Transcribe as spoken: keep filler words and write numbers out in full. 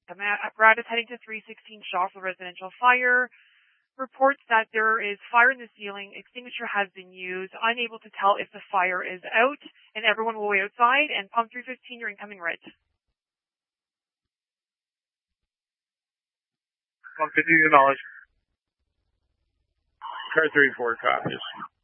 The apparatus heading to three sixteen Shoffler Residential Fire. Reports that there is fire in the ceiling. Extinguisher has been used. Unable to tell if the fire is out, and everyone will wait outside. And pump three fifteen, you're incoming red. Pump fifteen, acknowledged. Car three four copies.